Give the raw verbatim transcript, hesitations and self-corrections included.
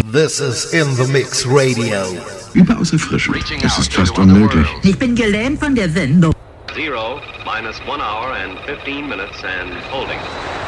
This is In the Mix Radio. Überaus erfrischend. Es ist fast unmöglich. Ich bin gelähmt von der Sendung. Zero minus one hour and fifteen minutes and holding.